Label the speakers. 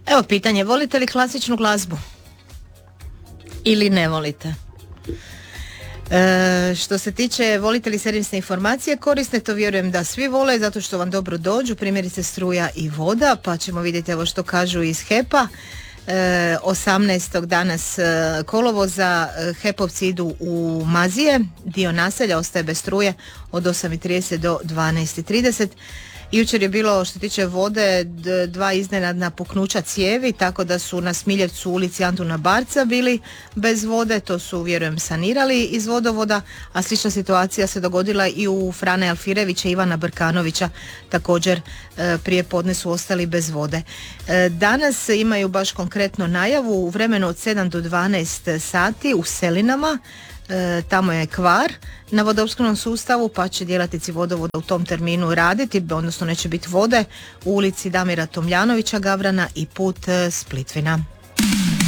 Speaker 1: Evo pitanje, volite li klasičnu glazbu? Ili ne volite? Što se tiče volite li servisne informacije korisne, to vjerujem da svi vole zato što vam dobro dođu, primjerice struja i voda, pa ćemo vidjeti evo što kažu iz HEP-a. 18. danas kolovoza HEP-ovci idu u Mazije, dio naselja ostaje bez struje od 8:30 do 12:30. Jučer je bilo, što tiče vode, 2 iznenadna puknuća cijevi, tako da su na Smiljevcu u ulici Antuna Barca bili bez vode, to su vjerujem sanirali iz vodovoda, a slična situacija se dogodila i u Frane Alfirevića i Ivana Brkanovića, također prije podne su ostali bez vode. Danas imaju baš konkretno najavu u vremenu od 7 do 12 sati u Selinama, tamo je kvar na vodoopskrbnom sustavu, pa će djelatnici vodovoda u tom terminu raditi, odnosno neće biti vode u ulici Damira Tomljanovića Gavrana i put Splitvina.